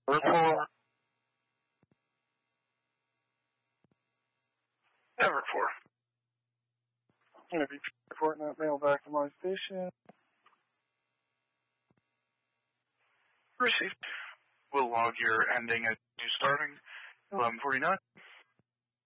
Report. Everett 4. I'm going to be reporting that mail back to my station. Received. We'll log your ending at you starting 11:49.